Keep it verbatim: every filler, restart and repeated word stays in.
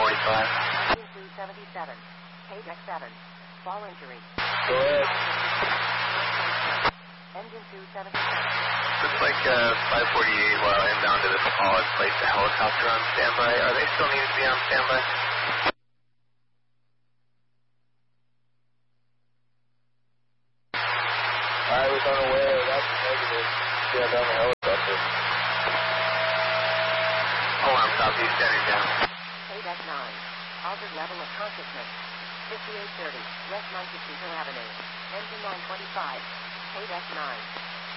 forty-five. Engine two seventy-seven. Paydeck seven. Fall injury. Go ahead. Engine two seventy-seven. Looks like uh, five forty-eight while inbound to this call has placed a helicopter on standby. Are they still needed to be on standby? I was unaware. That's negative. Yeah, down the helicopter. Hold on, copy. Standing down. Paydeck nine. Altered level of consciousness. fifty-eight thirty. West ninety-two Avenue. Engine nine twenty-five. Paydeck nine.